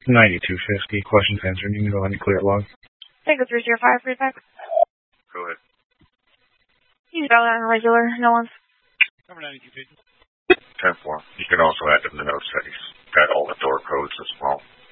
9250. Questions answered. You can go ahead and clear it log. Take a 305 feedback. Go ahead. You dial that in regular. No one's. Number 9250. 10-4. You can also add in the notes that he's got all the door codes as well.